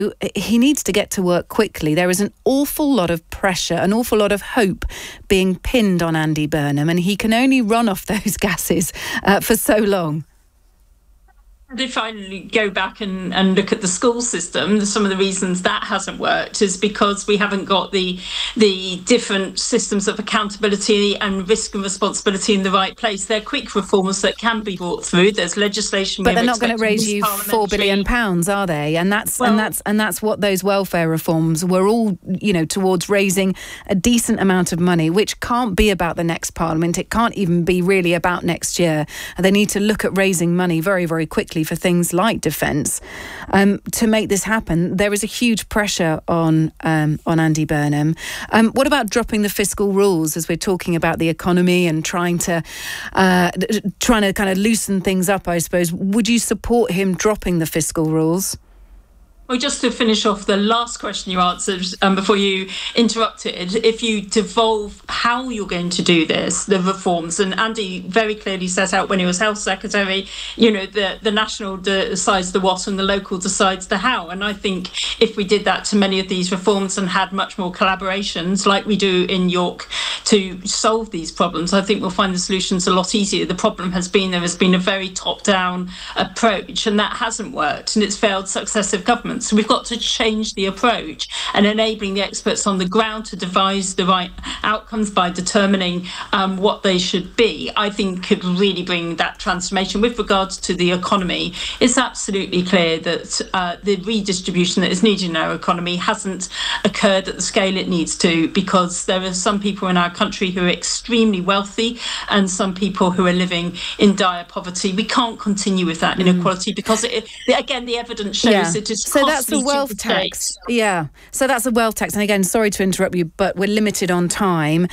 he needs to get to work quickly. There is an awful lot of pressure, an awful lot of hope being pinned on Andy Burnham, and he can only run off those gases for so long. If I go back and look at the school system, some of the reasons that hasn't worked is because we haven't got the different systems of accountability and risk and responsibility in the right place. They're quick reforms that can be brought through. There's legislation, but they're not going to raise you £4 billion, are they? And that's what those welfare reforms were all, towards raising a decent amount of money, which can't be about the next Parliament. It can't even be really about next year. They need to look at raising money very, very quickly for things like defence to make this happen. There is a huge pressure on Andy Burnham. What about dropping the fiscal rules as we're talking about the economy and trying to kind of loosen things up, I suppose? Would you support him dropping the fiscal rules? Well, just to finish off the last question you answered before you interrupted, if you devolve how you're going to do this, the reforms, and Andy very clearly set out when he was Health Secretary, the national decides the what and the local decides the how. And I think if we did that to many of these reforms and had much more collaborations like we do in York to solve these problems, I think we'll find the solutions a lot easier. The problem has been there has been a very top-down approach, and that hasn't worked, and it's failed successive governments. So we've got to change the approach and enabling the experts on the ground to devise the right outcomes by determining what they should be, I think could really bring that transformation. With regards to the economy, it's absolutely clear that the redistribution that is needed in our economy hasn't occurred at the scale it needs to, because there are some people in our country who are extremely wealthy and some people who are living in dire poverty. We can't continue with that inequality because, again, the evidence shows it is so that's a wealth tax. Yeah. So that's a wealth tax. And again, sorry to interrupt you, but we're limited on time.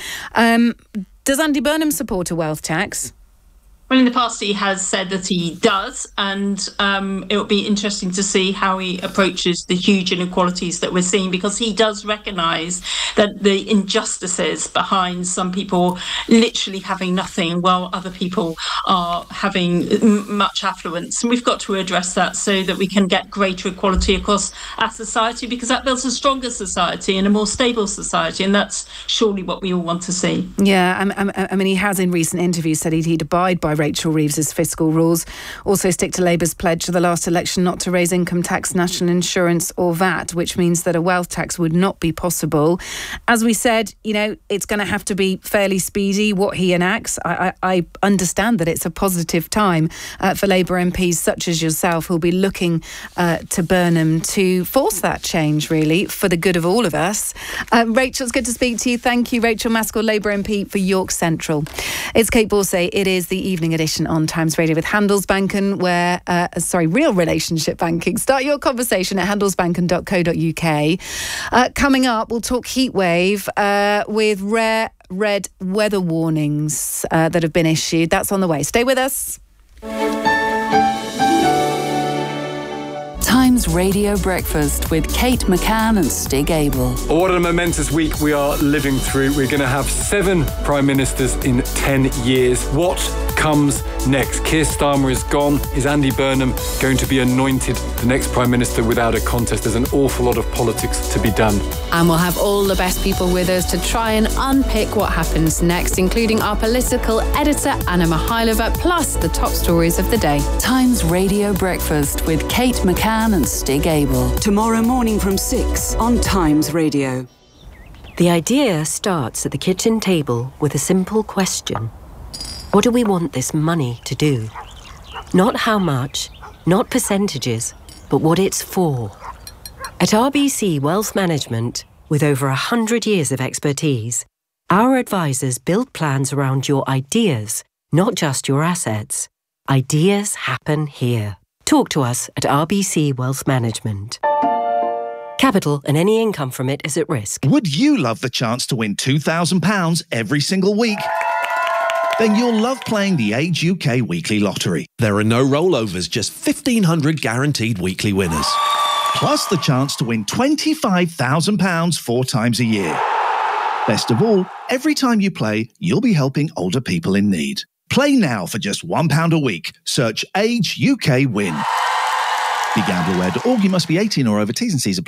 Does Andy Burnham support a wealth tax? Well, in the past, he has said that he does, and it will be interesting to see how he approaches the huge inequalities that we're seeing, because he does recognise that the injustices behind some people literally having nothing while other people are having much affluence. And we've got to address that so that we can get greater equality across our society, because that builds a stronger society and a more stable society, and that's surely what we all want to see. Yeah, I mean, he has in recent interviews said he'd abide by Rachel Reeves's fiscal rules, also stick to Labour's pledge to the last election not to raise income tax, national insurance or VAT, which means that a wealth tax would not be possible. As we said, it's going to have to be fairly speedy what he enacts. I understand that it's a positive time for Labour MPs such as yourself who'll be looking to Burnham to force that change, really, for the good of all of us. Rachel, it's good to speak to you. Thank you. Rachel Maskell, Labour MP for York Central. It's Kate Borsay. It is the evening edition on Times Radio with Handelsbanken, where, real relationship banking. Start your conversation at handelsbanken.co.uk. Coming up, we'll talk heatwave with rare red weather warnings that have been issued. That's on the way. Stay with us. Times Radio Breakfast with Kate McCann and Stig Abel. What a momentous week we are living through. We're going to have 7 Prime Ministers in 10 years. What comes next? Keir Starmer is gone. Is Andy Burnham going to be anointed the next Prime Minister without a contest? There's an awful lot of politics to be done. And we'll have all the best people with us to try and unpick what happens next, including our political editor, Anna Mihailova, plus the top stories of the day. Times Radio Breakfast with Kate McCann and Stig Abel. Tomorrow morning from 6 on Times Radio. The idea starts at the kitchen table with a simple question. What do we want this money to do? Not how much, not percentages, but what it's for. At RBC Wealth Management, with over 100 years of expertise, our advisors build plans around your ideas, not just your assets. Ideas happen here. Talk to us at RBC Wealth Management. Capital and any income from it is at risk. Would you love the chance to win £2,000 every single week? Then you'll love playing the Age UK Weekly Lottery. There are no rollovers, just 1,500 guaranteed weekly winners. Plus the chance to win £25,000 4 times a year. Best of all, every time you play, you'll be helping older people in need. Play now for just £1 a week. Search Age UK Win. BeGambleAware.org. You must be 18 or over. T's and C's apply.